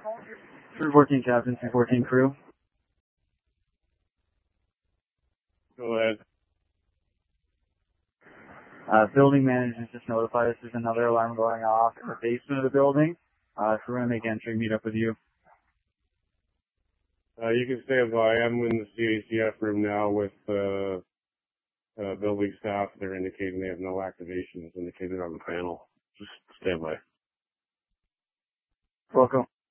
314 Captain, 314 crew. Go ahead. Building managers just notified us there's another alarm going off in the basement of the building. So we're going to make entry and meet up with you. You can stay by. I'm in the CACF room now with building staff. They're indicating they have no activations indicated on the panel. Just stand by. Welcome.